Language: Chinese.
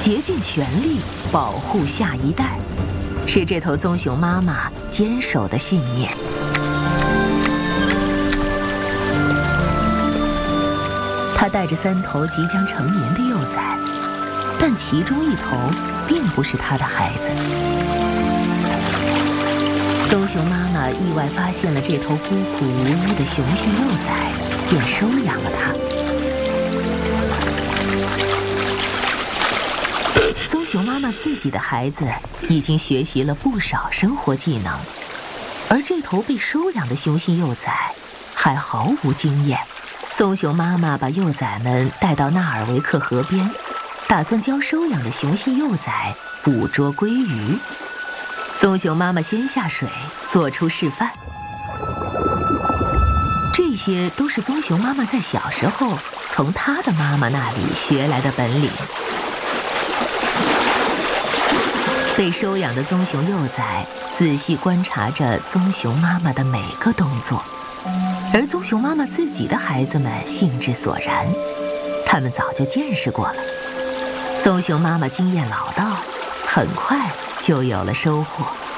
竭尽全力保护下一代，是这头棕熊妈妈坚守的信念。她带着3头即将成年的幼崽，但其中1头并不是她的孩子。棕熊妈妈意外发现了这头孤苦无依的雄性幼崽，便收养了它。棕熊妈妈自己的孩子已经学习了不少生活技能，而这头被收养的雄性幼崽还毫无经验。棕熊妈妈把幼崽们带到纳尔维克河边，打算教收养的雄性幼崽捕捉鲑鱼。棕熊妈妈先下水做出示范，这些都是棕熊妈妈在小时候从她的妈妈那里学来的本领。被收养的棕熊幼崽仔细观察着棕熊妈妈的每个动作，而棕熊妈妈自己的孩子们兴致索然，他们早就见识过了。棕熊妈妈经验老道，很快就有了收获。